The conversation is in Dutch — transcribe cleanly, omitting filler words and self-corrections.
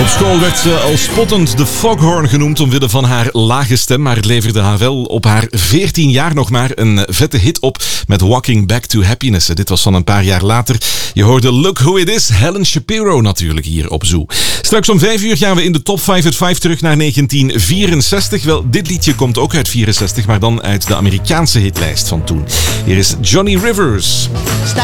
Op school werd ze al spottend de Foghorn genoemd omwille van haar lage stem, maar het leverde haar wel op haar 14 jaar nog maar een vette hit op met Walking Back to Happiness. Dit was van een paar jaar later. Je hoorde Look Who It Is, Helen Shapiro natuurlijk hier op Zoo. Straks om 5 uur gaan we in de top 5 uit 5 terug naar 1964. Wel, dit liedje komt ook uit 64, maar dan uit de Amerikaanse hitlijst van toen. Hier is Johnny Rivers.